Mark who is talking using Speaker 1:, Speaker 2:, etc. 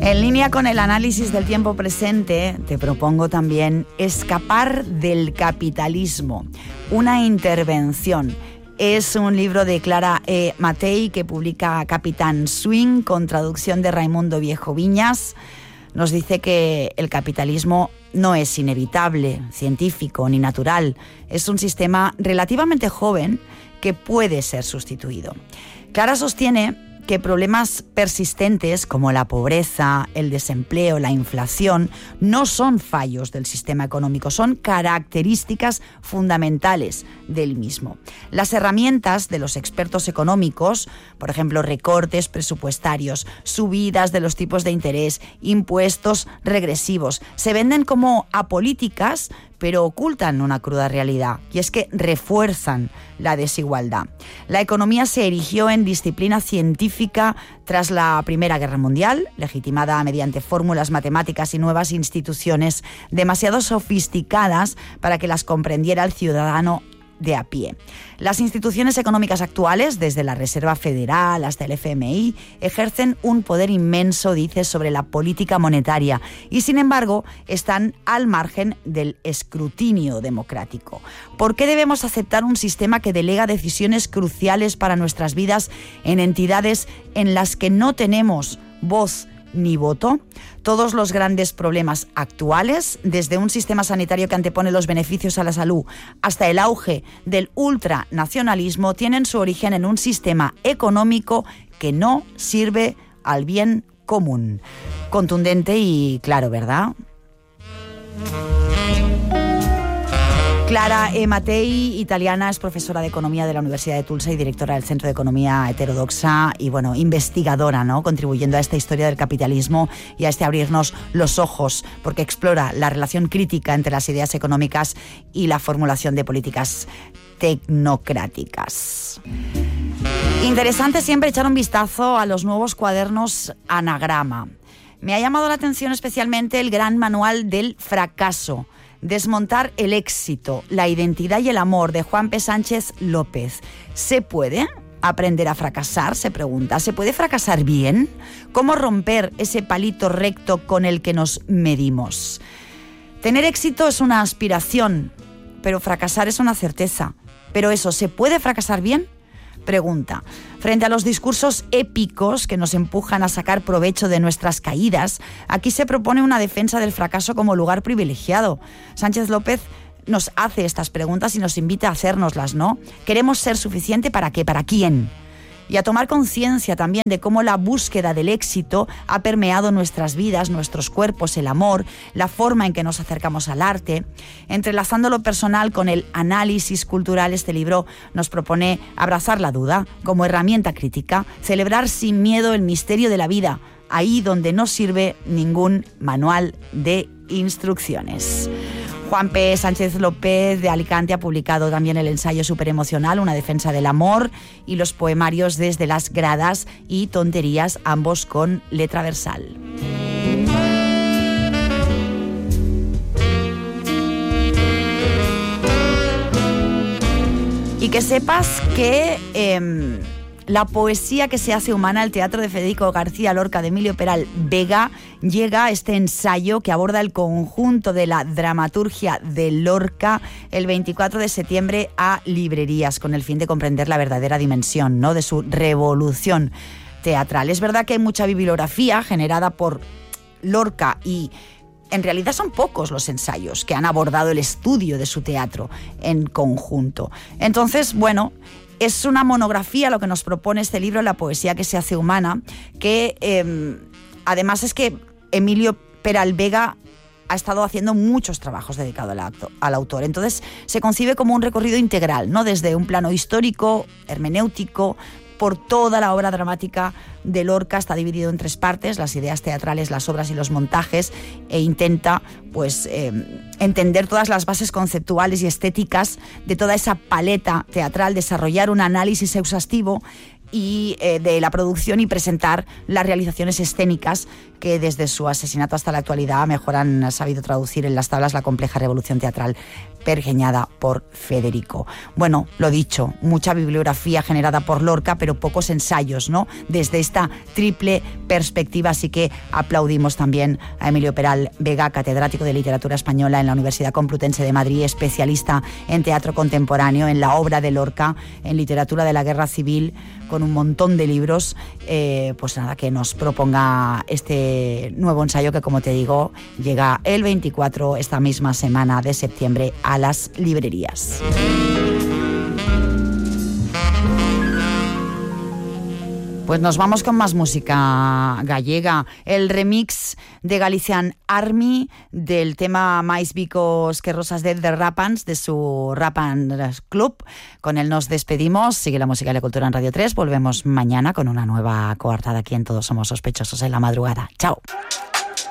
Speaker 1: En línea con el análisis del tiempo presente, te propongo también Escapar del capitalismo, una intervención. Es un libro de Clara E. Matei que publica Capitán Swing con traducción de Raimundo Viejo Viñas. Nos dice que el capitalismo no es inevitable, científico ni natural. Es un sistema relativamente joven que puede ser sustituido. Clara sostiene que problemas persistentes como la pobreza, el desempleo, la inflación, no son fallos del sistema económico, son características fundamentales del mismo. Las herramientas de los expertos económicos, por ejemplo, recortes presupuestarios, subidas de los tipos de interés, impuestos regresivos, se venden como apolíticas, pero ocultan una cruda realidad, y es que refuerzan la desigualdad. La economía se erigió en disciplina científica tras la Primera Guerra Mundial, legitimada mediante fórmulas matemáticas y nuevas instituciones demasiado sofisticadas para que las comprendiera el ciudadano de a pie. Las instituciones económicas actuales, desde la Reserva Federal hasta el FMI, ejercen un poder inmenso, dice, sobre la política monetaria y, sin embargo, están al margen del escrutinio democrático. ¿Por qué debemos aceptar un sistema que delega decisiones cruciales para nuestras vidas en entidades en las que no tenemos voz ni voto? Todos los grandes problemas actuales, desde un sistema sanitario que antepone los beneficios a la salud hasta el auge del ultranacionalismo, tienen su origen en un sistema económico que no sirve al bien común. Contundente y claro, ¿verdad? Clara E. Matei, italiana, es profesora de Economía de la Universidad de Tulsa y directora del Centro de Economía Heterodoxa y, investigadora, ¿no?, contribuyendo a esta historia del capitalismo y a este abrirnos los ojos, porque explora la relación crítica entre las ideas económicas y la formulación de políticas tecnocráticas. Interesante siempre echar un vistazo a los nuevos cuadernos Anagrama. Me ha llamado la atención especialmente el gran manual del fracaso. Desmontar el éxito, la identidad y el amor, de Juan P. Sánchez López. ¿Se puede aprender a fracasar?, se pregunta. ¿Se puede fracasar bien? ¿Cómo romper ese palito recto con el que nos medimos? Tener éxito es una aspiración, pero fracasar es una certeza. ¿Pero eso, se puede fracasar bien?, pregunta. Frente a los discursos épicos que nos empujan a sacar provecho de nuestras caídas, aquí se propone una defensa del fracaso como lugar privilegiado. Sánchez López nos hace estas preguntas y nos invita a hacérnoslas, ¿no? ¿Queremos ser suficiente para qué? ¿Para quién? Y a tomar conciencia también de cómo la búsqueda del éxito ha permeado nuestras vidas, nuestros cuerpos, el amor, la forma en que nos acercamos al arte. Entrelazando lo personal con el análisis cultural, este libro nos propone abrazar la duda como herramienta crítica, celebrar sin miedo el misterio de la vida, ahí donde no sirve ningún manual de instrucciones. Juan P. Sánchez López de Alicante ha publicado también el ensayo Superemocional, una defensa del amor, y los poemarios Desde las gradas y Tonterías, ambos con letra versal. Y que sepas que la poesía que se hace humana, el teatro de Federico García Lorca de Emilio Peral Vega, llega a este ensayo que aborda el conjunto de la dramaturgia de Lorca el 24 de septiembre a librerías, con el fin de comprender la verdadera dimensión, ¿no?, de su revolución teatral. Es verdad que hay mucha bibliografía generada por Lorca y en realidad son pocos los ensayos que han abordado el estudio de su teatro en conjunto. Entonces, es una monografía lo que nos propone este libro, La poesía que se hace humana, que además es que Emilio Peral Vega ha estado haciendo muchos trabajos dedicados al autor. Entonces se concibe como un recorrido integral, ¿no?, desde un plano histórico, hermenéutico, por toda la obra dramática de Lorca. Está dividido en tres partes: las ideas teatrales, las obras y los montajes, e intenta entender todas las bases conceptuales y estéticas de toda esa paleta teatral, desarrollar un análisis exhaustivo y de la producción y presentar las realizaciones escénicas que desde su asesinato hasta la actualidad mejor han sabido traducir en las tablas la compleja revolución teatral pergeñada por Federico. Bueno, lo dicho, mucha bibliografía generada por Lorca, pero pocos ensayos, ¿no? Desde esta triple perspectiva, así que aplaudimos también a Emilio Peral Vega, catedrático de Literatura Española en la Universidad Complutense de Madrid, especialista en teatro contemporáneo, en la obra de Lorca, en literatura de la Guerra Civil, con un montón de libros, pues nada, que nos proponga este nuevo ensayo que, como te digo, llega el 24, esta misma semana de septiembre, a las librerías. Pues nos vamos con más música gallega. El remix de Galician Army del tema Mais Bicos que Rosas de The Rapans, de su Rapans Club. Con él nos despedimos. Sigue la música y la cultura en Radio 3. Volvemos mañana con una nueva coartada aquí en Todos Somos Sospechosos en la madrugada. Chao.